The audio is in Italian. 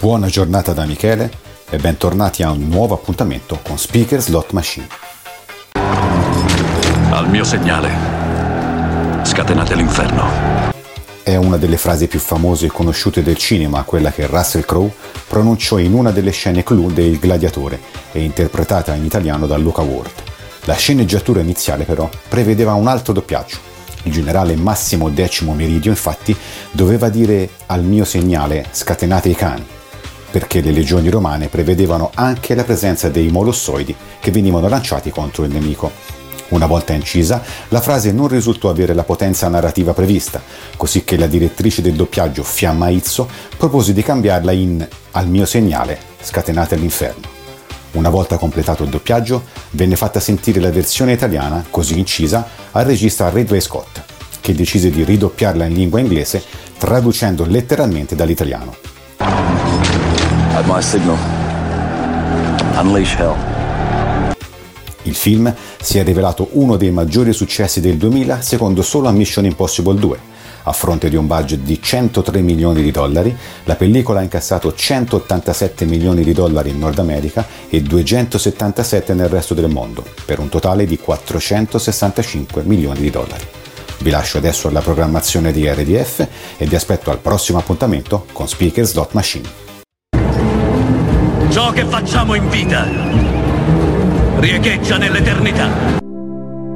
Buona giornata da Michele e bentornati a un nuovo appuntamento con Speaker Slot Machine. Al mio segnale, scatenate l'inferno. È una delle frasi più famose e conosciute del cinema, quella che Russell Crowe pronunciò in una delle scene clou del Gladiatore e interpretata in italiano da Luca Ward. La sceneggiatura iniziale però prevedeva un altro doppiaggio. Il generale Massimo X Meridio infatti doveva dire al mio segnale scatenate i cani, perché le legioni romane prevedevano anche la presenza dei molossoidi che venivano lanciati contro il nemico. Una volta incisa, la frase non risultò avere la potenza narrativa prevista, così che la direttrice del doppiaggio Fiamma Izzo propose di cambiarla in al mio segnale scatenate all'inferno. Una volta completato il doppiaggio, venne fatta sentire la versione italiana, così incisa, al regista Ridley Scott, che decise di ridoppiarla in lingua inglese, traducendo letteralmente dall'italiano. At my signal, unleash hell. Il film si è rivelato uno dei maggiori successi del 2000, secondo solo a Mission Impossible 2. A fronte di un budget di 103 milioni di dollari, la pellicola ha incassato 187 milioni di dollari in Nord America e 277 nel resto del mondo, per un totale di 465 milioni di dollari. Vi lascio adesso alla programmazione di RDF e vi aspetto al prossimo appuntamento con Speaker Slot Machine. Ciò che facciamo in vita riecheggia nell'eternità.